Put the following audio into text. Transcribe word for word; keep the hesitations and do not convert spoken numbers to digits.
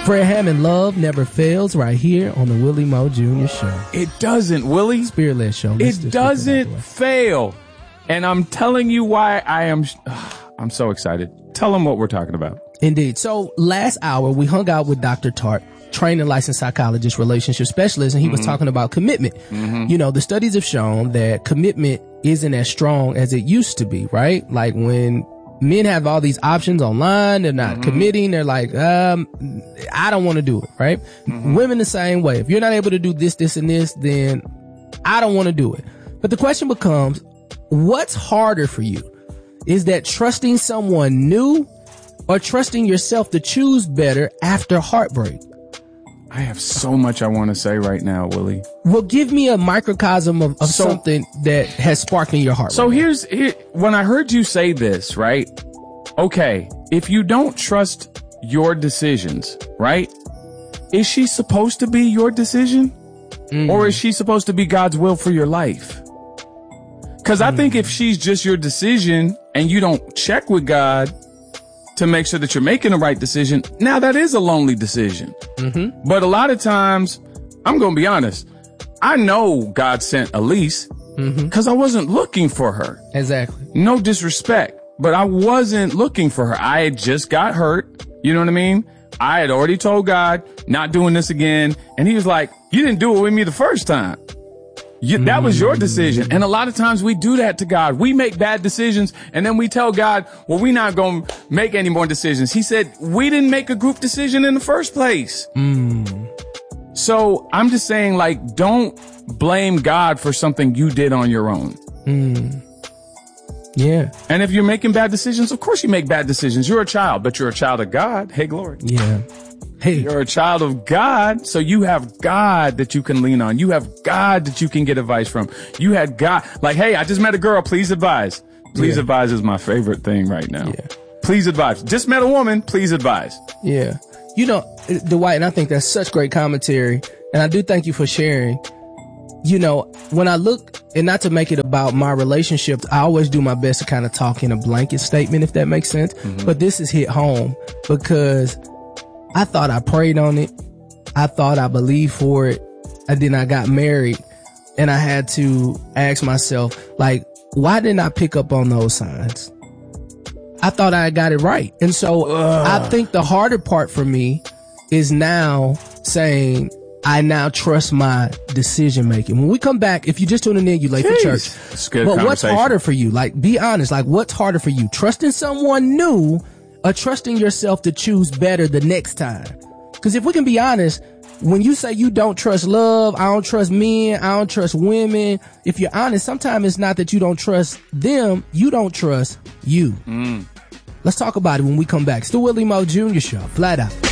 Fred Hammond, love never fails, right here on the Willie Moe Junior Show. It doesn't, Willie. Spirit-led show. Let's It just doesn't fail. And I'm telling you why I am, I'm so excited. Tell them what we're talking about. Indeed. So last hour, we hung out with Doctor Tart, trained and licensed psychologist, relationship specialist, and he mm-hmm. was talking about commitment. Mm-hmm. You know, the studies have shown that commitment isn't as strong as it used to be, right? Like when men have all these options online, they're not mm-hmm. committing, they're like, um, I don't want to do it, right? Mm-hmm. Women the same way. If you're not able to do this, this, and this, then I don't want to do it. But the question becomes, what's harder for you? Is that trusting someone new or trusting yourself to choose better after heartbreak? I have so much I want to say right now, Willie. Well, give me a microcosm of, of so, something that has sparked in your heart. So right here's, here, when I heard you say this, right? Okay, if you don't trust your decisions, right? Is she supposed to be your decision? Mm. Or is she supposed to be God's will for your life? Because I mm. think if she's just your decision and you don't check with God to make sure that you're making the right decision, now that is a lonely decision. Mm-hmm. But a lot of times, I'm going to be honest, I know God sent Elise because mm-hmm. I wasn't looking for her. Exactly. No disrespect, but I wasn't looking for her. I had just got hurt. You know what I mean? I had already told God, not doing this again. And he was like, you didn't do it with me the first time. You, that was your decision. And a lot of times we do that to God. We make bad decisions and then we tell God, well, we're not going to make any more decisions. He said, we didn't make a group decision in the first place. Mm. So I'm just saying, like, don't blame God for something you did on your own. Mm. Yeah. And if you're making bad decisions, of course you make bad decisions. You're a child, but you're a child of God. Hey, glory. Yeah. Hey. You're a child of God, so you have God that you can lean on. You have God that you can get advice from. You had God. Like, hey, I just met a girl. Please advise. Please yeah. advise is my favorite thing right now. Yeah. Please advise. Just met a woman. Please advise. Yeah. You know, Dwight, and I think that's such great commentary. And I do thank you for sharing. You know, when I look, and not to make it about my relationship, I always do my best to kind of talk in a blanket statement, if that makes sense. Mm-hmm. But this is hit home because I thought I prayed on it. I thought I believed for it. And then I got married and I had to ask myself, like, why didn't I pick up on those signs? I thought I got it right. And so Ugh. I think the harder part for me is now saying, I now trust my decision making. When we come back, if you just tuning in, you late Jeez. for church. It's good but what's harder for you? Like, be honest. Like, what's harder for you? Trusting someone new or trusting yourself to choose better the next time? Because if we can be honest, when you say you don't trust love, I don't trust men, I don't trust women, if you're honest, sometimes it's not that you don't trust them, you don't trust you. Mm. Let's talk about it when we come back. It's the Willie Moe Junior Show. Flat out.